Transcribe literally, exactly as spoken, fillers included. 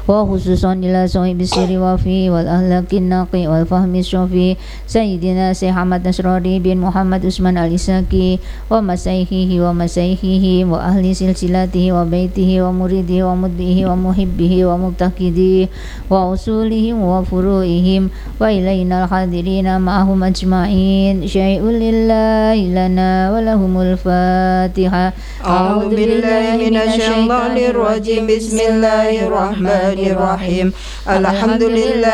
وخصوصا إلى صاحب السر وفي والأهلاك النقي والفهم الشافي سيدنا سيح أحمد نصراني بن محمد عثمان الإسحاقي ومسايخه ومسايخه وأهل سلسلته وبيته ومريده ومتبعه ومحبه ومقتديه وأصولهم وفروعهم وإلينا الحاضرين معهم أجمعين شيء لله لنا ولهم الفاتحة. أعوذ بالله من الشيطان الرجيم. بسم الله الرحمن الرحيم. الحمد لله